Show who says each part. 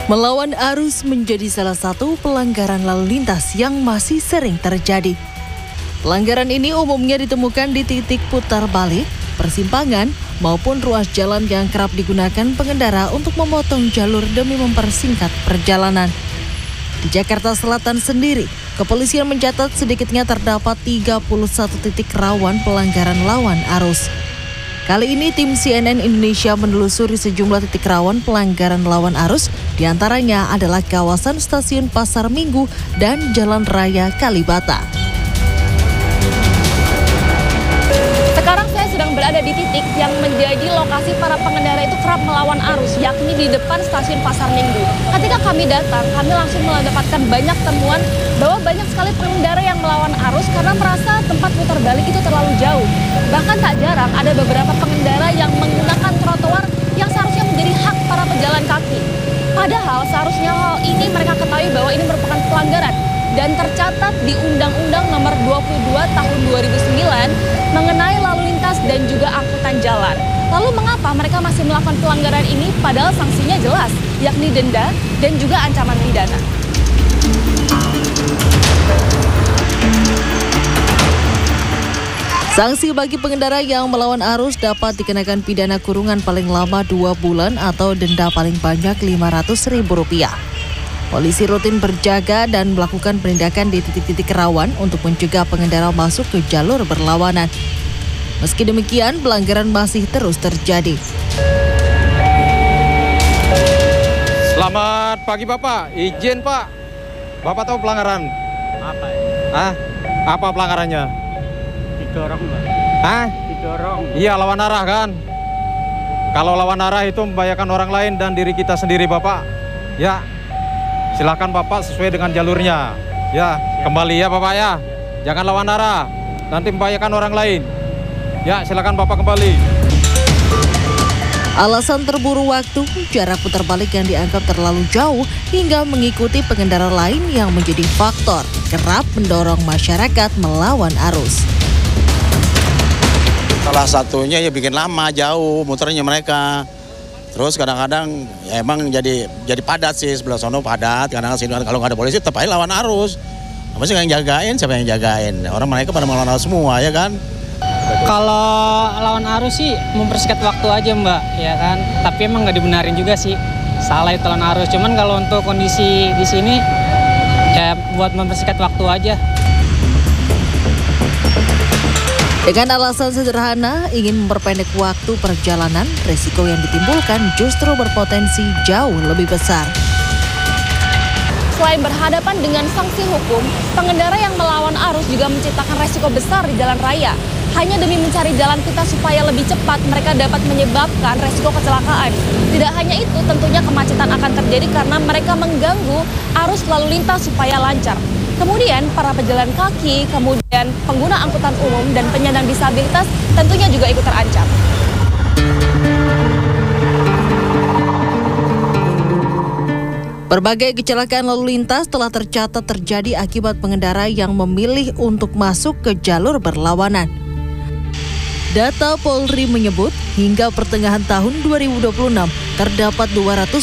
Speaker 1: Melawan arus menjadi salah satu pelanggaran lalu lintas yang masih sering terjadi. Pelanggaran ini umumnya ditemukan di titik putar balik, persimpangan, maupun ruas jalan yang kerap digunakan pengendara untuk memotong jalur demi mempersingkat perjalanan. Di Jakarta Selatan sendiri, kepolisian mencatat sedikitnya terdapat 31 titik rawan pelanggaran lawan arus. Kali ini tim CNN Indonesia menelusuri sejumlah titik rawan pelanggaran lawan arus, diantaranya adalah kawasan Stasiun Pasar Minggu dan Jalan Raya Kalibata.
Speaker 2: Sekarang saya sedang berada di titik yang menjadi lokasi para pengendara itu kerap melawan arus, yakni di depan Stasiun Pasar Minggu. Ketika kami datang, kami langsung mendapatkan banyak temuan bahwa banyak sekali pengendara yang melawan arus karena merasa tempat putar balik itu terlalu jauh. Bahkan tak jarang ada beberapa pengendara yang menggunakan trotoar yang seharusnya menjadi hak para pejalan kaki. Padahal seharusnya hal ini mereka ketahui bahwa ini merupakan pelanggaran dan tercatat di Undang-Undang Nomor 22 Tahun 2009 mengenai lalu lintas dan juga angkutan jalan. Lalu mengapa mereka masih melakukan pelanggaran ini padahal sanksinya jelas, yakni denda dan juga ancaman pidana?
Speaker 1: Sanksi bagi pengendara yang melawan arus dapat dikenakan pidana kurungan paling lama 2 bulan atau denda paling banyak Rp500.000. Polisi rutin berjaga dan melakukan penindakan di titik-titik rawan untuk mencegah pengendara masuk ke jalur berlawanan. Meski demikian, pelanggaran masih terus terjadi.
Speaker 3: Selamat pagi Bapak, izin Pak. Bapak tahu pelanggaran?
Speaker 4: Apa ya?
Speaker 3: Apa pelanggarannya?
Speaker 4: Didorong Pak. Didorong.
Speaker 3: Iya, lawan arah kan? Kalau lawan arah itu membahayakan orang lain dan diri kita sendiri Bapak. Ya, silakan Bapak sesuai dengan jalurnya. Ya, kembali ya Bapak ya. Jangan lawan arah, nanti membahayakan orang lain. Ya, silakan Bapak kembali.
Speaker 1: Alasan terburu waktu, jarak putar balik yang dianggap terlalu jauh, hingga mengikuti pengendara lain yang menjadi faktor kerap mendorong masyarakat melawan arus.
Speaker 5: Salah satunya ya bikin lama, jauh muternya mereka. Terus kadang-kadang ya emang jadi padat sih, sebelah sono padat. Kadang-kadang sini kalau nggak ada polisi tetap aja lawan arus. Apa sih yang jagain? Siapa yang jagain? Orang mereka pada melawan arus semua ya kan?
Speaker 4: Kalau lawan arus sih mempersingkat waktu aja Mbak, ya kan. Tapi emang nggak dibenarin juga sih. Salah itu lawan arus. Cuman kalau untuk kondisi di sini ya buat mempersingkat waktu aja.
Speaker 1: Dengan alasan sederhana, ingin memperpendek waktu perjalanan, resiko yang ditimbulkan justru berpotensi jauh lebih besar.
Speaker 2: Selain berhadapan dengan sanksi hukum, pengendara yang melawan arus juga menciptakan resiko besar di jalan raya. Hanya demi mencari jalan pintas supaya lebih cepat, mereka dapat menyebabkan resiko kecelakaan. Tidak hanya itu, tentunya kemacetan akan terjadi karena mereka mengganggu arus lalu lintas supaya lancar. Kemudian para pejalan kaki, kemudian pengguna angkutan umum dan penyandang disabilitas tentunya juga ikut terancam.
Speaker 1: Berbagai kecelakaan lalu lintas telah tercatat terjadi akibat pengendara yang memilih untuk masuk ke jalur berlawanan. Data Polri menyebut hingga pertengahan tahun 2026 terdapat